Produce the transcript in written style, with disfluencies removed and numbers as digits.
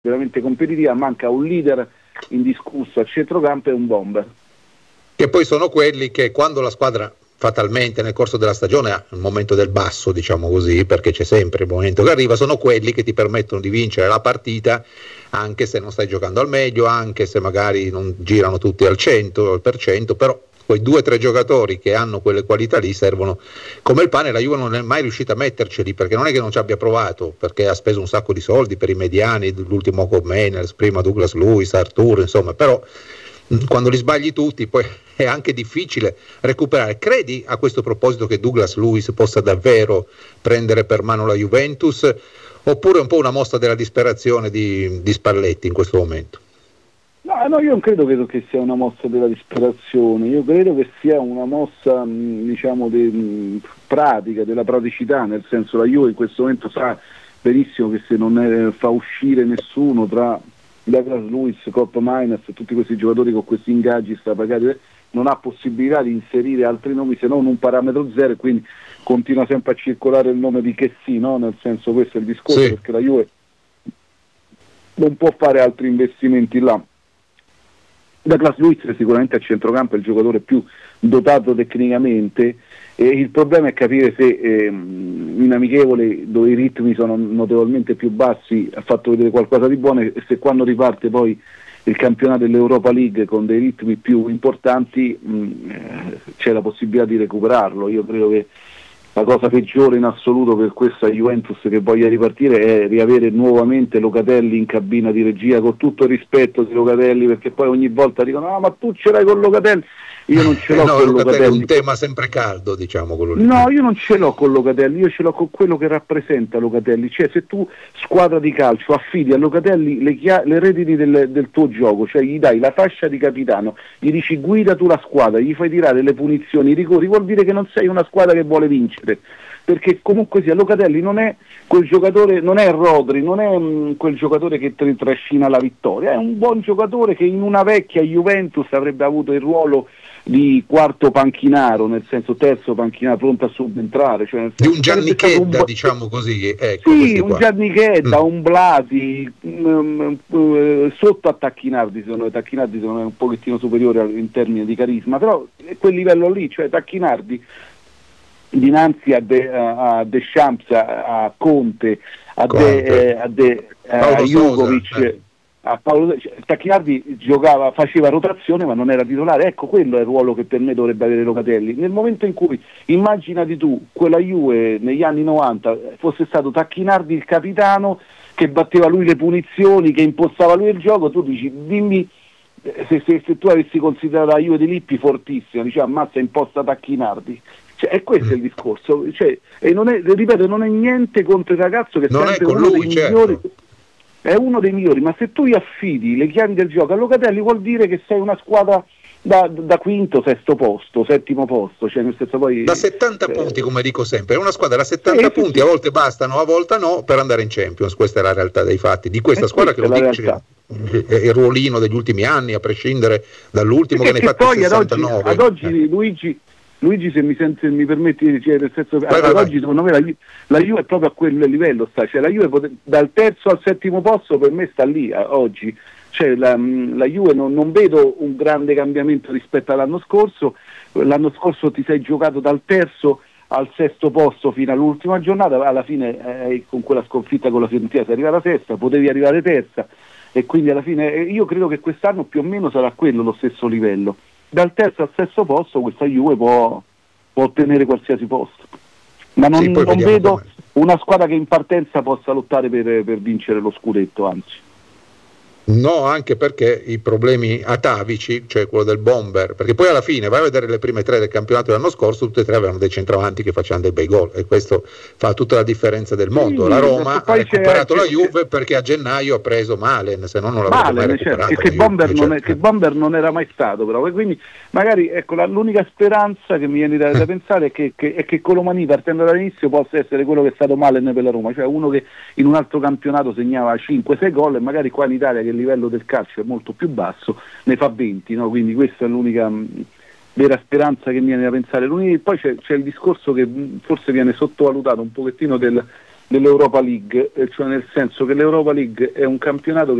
veramente competitiva, manca un leader indiscusso a centrocampo e un bomber. Che poi sono quelli che quando la squadra fatalmente nel corso della stagione ha il momento del basso, diciamo così, perché c'è sempre il momento che arriva, sono quelli che ti permettono di vincere la partita anche se non stai giocando al meglio, anche se magari non girano tutti al 100%, però quei 2 o 3 giocatori che hanno quelle qualità lì servono come il pane. La Juve non è mai riuscita a metterceli, perché non è che non ci abbia provato, perché ha speso un sacco di soldi per i mediani, l'ultimo con Menels, prima Douglas Luiz, Arturo, insomma, però quando li sbagli tutti poi è anche difficile recuperare. Credi a questo proposito che Douglas Luiz possa davvero prendere per mano la Juventus, oppure è un po' una mossa della disperazione di Spalletti in questo momento? No, io non credo che sia una mossa della disperazione, io credo che sia una mossa diciamo pratica, della praticità, nel senso la Juve in questo momento sa benissimo che se non fa uscire nessuno tra Douglas Luiz, Cop Miners e tutti questi giocatori con questi ingaggi strapagati, non ha possibilità di inserire altri nomi se non un parametro zero, e quindi continua sempre a circolare il nome di Chessy, no? Nel senso, questo è il discorso, sì, perché la Juve non può fare altri investimenti là. Douglas Luiz sicuramente a centrocampo è il giocatore più dotato tecnicamente, e il problema è capire se in amichevole, dove i ritmi sono notevolmente più bassi, ha fatto vedere qualcosa di buono, e se quando riparte poi il campionato dell'Europa League con dei ritmi più importanti c'è la possibilità di recuperarlo. Io credo che la cosa peggiore in assoluto per questa Juventus che voglia ripartire è riavere nuovamente Locatelli in cabina di regia, con tutto il rispetto di Locatelli, perché poi ogni volta dicono ma tu ce l'hai con Locatelli. Io non ce l'ho con Locatelli. È un tema sempre caldo, diciamo, quello lì. No, io non ce l'ho con Locatelli, io ce l'ho con quello che rappresenta Locatelli. Cioè, se tu, squadra di calcio, affidi a Locatelli le redini del tuo gioco, cioè gli dai la fascia di capitano, gli dici guida tu la squadra, gli fai tirare le punizioni, i rigori, vuol dire che non sei una squadra che vuole vincere. Perché comunque sia, Locatelli non è quel giocatore, non è Rodri, non è quel giocatore che trascina la vittoria, è un buon giocatore che in una vecchia Juventus avrebbe avuto il ruolo di quarto panchinaro, nel senso terzo panchinaro pronto a subentrare, cioè nel senso, di un Giannichedda, diciamo così, ecco, sì, un Giannichedda, un Blasi, sotto a Tacchinardi, secondo me Tacchinardi secondo me è un pochettino superiore in termini di carisma, però è quel livello lì, cioè Tacchinardi dinanzi a Deschamps, a Conte, a Jugovic, a Paolo, Tacchinardi giocava, faceva rotazione ma non era titolare. Ecco, quello è il ruolo che per me dovrebbe avere Locatelli. Nel momento in cui, immaginati tu, quella Juve negli anni 90 fosse stato Tacchinardi il capitano, che batteva lui le punizioni, che impostava lui il gioco, tu dici, dimmi se tu avessi considerato la Juve di Lippi fortissima, diciamo ammazza, imposta Tacchinardi. Cioè, e questo è il discorso, cioè, e non è, ripeto, non è niente contro il ragazzo, che non sempre è con uno lui, dei certo, migliori, è uno dei migliori, ma se tu gli affidi le chiavi del gioco a Locatelli vuol dire che sei una squadra da quinto, sesto posto, settimo posto, cioè nel senso poi da 70 punti, come dico sempre, è una squadra da 70 punti, a volte bastano, a volte no, per andare in Champions. Questa è la realtà dei fatti di questa squadra, che lo dice il ruolino degli ultimi anni, a prescindere dall'ultimo che ne ha fatti 69. Ad oggi Luigi, se mi permetti, cioè, nel senso, ad oggi secondo me la Juve è proprio a quel livello, cioè la Juve dal terzo al settimo posto per me sta lì oggi, cioè la Juve non vedo un grande cambiamento rispetto all'anno scorso. L'anno scorso ti sei giocato dal terzo al sesto posto fino all'ultima giornata, alla fine con quella sconfitta con la Fiorentina sei arrivata sesta, potevi arrivare terza, e quindi alla fine io credo che quest'anno più o meno sarà quello lo stesso livello. Dal terzo al sesto posto questa Juve può ottenere qualsiasi posto, ma non vedo una squadra che in partenza possa lottare per vincere lo scudetto, anzi. No, anche perché i problemi atavici, cioè quello del bomber, perché poi alla fine vai a vedere le prime 3 del campionato dell'anno scorso, tutte e 3 avevano dei centravanti che facevano dei bei gol, e questo fa tutta la differenza del mondo. La Roma ha recuperato la Juve perché a gennaio ha preso Malen, se no non l'avrebbe mai recuperato. Che bomber non era mai stato, però, e quindi magari ecco l'unica speranza che mi viene da pensare è che Colomani, partendo dall'inizio, possa essere quello che è stato Malen per la Roma, cioè uno che in un altro campionato segnava 5-6 gol, e magari qua in Italia, che il livello del calcio è molto più basso, ne fa 20, no? Quindi questa è l'unica vera speranza che mi viene da pensare. Poi c'è il discorso che forse viene sottovalutato un pochettino dell'Europa League, cioè nel senso che l'Europa League è un campionato